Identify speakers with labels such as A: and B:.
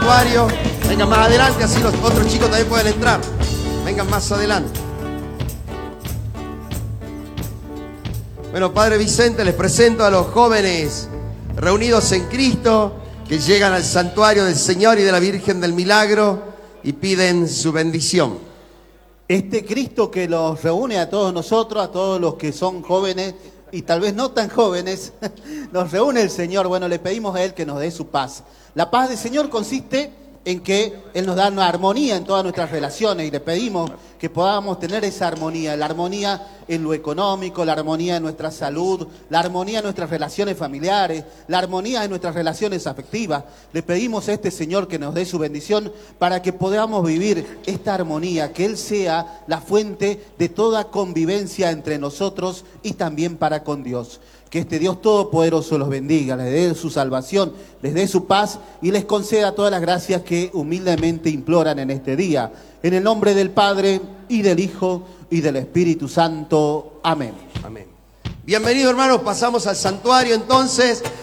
A: santuario. Vengan más adelante, así los otros chicos también pueden entrar. Vengan más adelante. Bueno, Padre Vicente, les presento a los jóvenes reunidos en Cristo que llegan al santuario del Señor y de la Virgen del Milagro y piden su bendición.
B: Este Cristo que los reúne a todos nosotros, a todos los que son jóvenes y tal vez no tan jóvenes, nos reúne el Señor. Bueno, le pedimos a Él que nos dé su paz. La paz del Señor consiste en que Él nos da una armonía en todas nuestras relaciones y le pedimos que podamos tener esa armonía, la armonía en lo económico, la armonía en nuestra salud, la armonía en nuestras relaciones familiares, la armonía en nuestras relaciones afectivas. Le pedimos a este Señor que nos dé su bendición para que podamos vivir esta armonía, que Él sea la fuente de toda convivencia entre nosotros y también para con Dios. Que este Dios Todopoderoso los bendiga, les dé su salvación, les dé su paz y les conceda todas las gracias que humildemente imploran en este día. En el nombre del Padre, y del Hijo, y del Espíritu Santo. Amén.
A: Amén. Bienvenidos, hermanos, pasamos al santuario entonces.